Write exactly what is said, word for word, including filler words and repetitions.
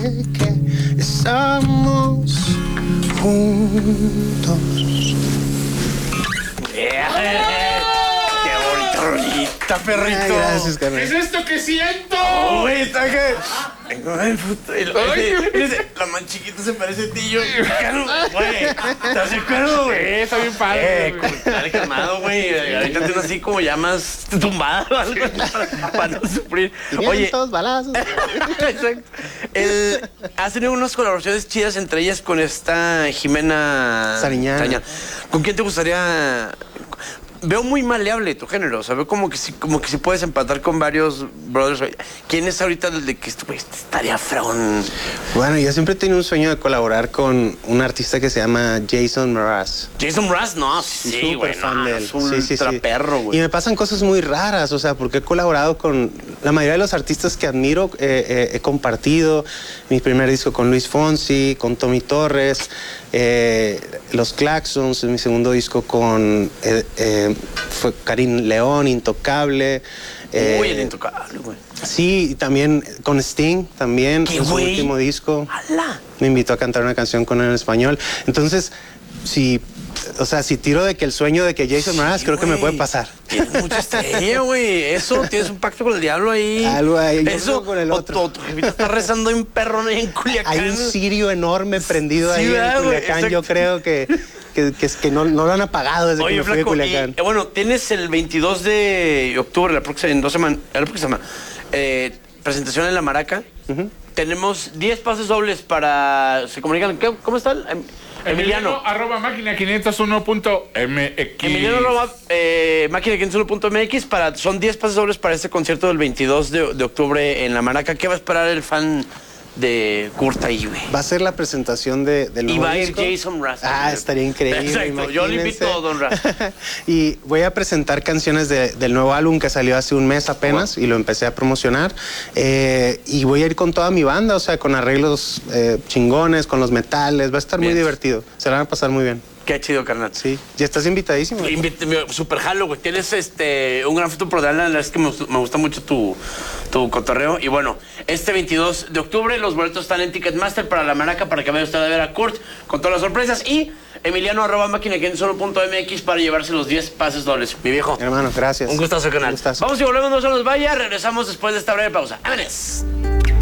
que estamos juntos. Yeah. ¡Qué bonita rolita, perrito! Ay, gracias, ¿Qué es esto que siento? Oh, güey, está que... Vengo del futuro. La más chiquita se parece a ti, yo. Güey, ¿estás de acuerdo, güey? Sí, está bien padre. Eh, dale calmado, güey. Ahorita tienes así como ya más tumbada o algo para, para no sufrir. Oye, todos balazos. Exacto. El, has tenido unas colaboraciones chidas, entre ellas con esta Jimena Sariñana. Sariñana. ¿Con quién te gustaría...? Veo muy maleable tu género, o sea, veo como que si, como que si puedes empatar con varios brothers. ¿Quién es ahorita el de que esto, pues, estaría frón? Bueno, yo siempre he tenido un sueño de colaborar con un artista que se llama Jason Mraz. Jason Mraz, no, sí, sí, Súper güey, fan no, de él. es un Sí, sí, sí. ultraperro, güey. Y me pasan cosas muy raras, o sea, porque he colaborado con la mayoría de los artistas que admiro, eh, eh, he compartido mi primer disco con Luis Fonsi, con Tommy Torres, eh, Los Claxons, mi segundo disco con eh, eh, fue Karim León, Intocable. Eh, Uy, el Intocable, güey. Sí, y también con Sting, también, ¿Qué, en su güey? último disco. ¡Hala! Me invitó a cantar una canción con él en español. Entonces, si, o sea, si tiro de que el sueño de que Jason Mraz, Sí, creo que me güey. puede pasar. Tienes mucha estrella, güey. Eso, tienes un pacto con el diablo ahí. Algo ahí, yo Eso, creo con el otro. O, o tu jefita está rezando en perrón ahí en Culiacán. Hay un cirio enorme prendido Sí, ahí ¿verdad, en güey? Culiacán. Yo Exacto. creo que, que, que, es que no, no lo han apagado desde Oye, que me fui de flaco, Culiacán. y, eh, bueno, tienes el veintidós de octubre, la próxima, en dos semanas, la próxima semana, eh, presentación en La Maraca. Uh-huh. Tenemos diez pases dobles para... ¿Se comunican? ¿Qué? ¿Cómo están? Em- Emiliano. Emiliano arroba máquina quinientos uno punto m x. Emiliano arroba eh, máquina quinientos uno punto m x para, son diez pases dobles para este concierto del veintidós de, de octubre en La Maraca. ¿Qué va a esperar el fan de Kurt ahí, güey? Va a ser la presentación de, del Y nuevo va a ir disco. Jason Mraz. Ah, estaría increíble. Exacto, yo le invito a Don Raz. Y voy a presentar canciones de, del nuevo álbum que salió hace un mes apenas, wow. Y lo empecé a promocionar. Eh, y voy a ir con toda mi banda, o sea, con arreglos eh, chingones, con los metales. Va a estar bien. Muy divertido. Se la van a pasar muy bien. Qué chido, carnal. Sí, ya estás invitadísimo. Invit super jalo, güey. Tienes este, un gran futuro por delante. La verdad es que me, me gusta mucho tu, tu cotorreo. Y bueno, este veintidós de octubre los boletos están en Ticketmaster para La Maraca, para que vaya usted a ver a Kurt con todas las sorpresas. Y Emiliano arroba máquina quinientos uno punto m x para llevarse los diez pases dobles. Mi viejo. Hermano, gracias. Un gustazo, canal. Un gustazo. Vamos y volvemos, no se nos vaya. Regresamos después de esta breve pausa. ¡Vámonos!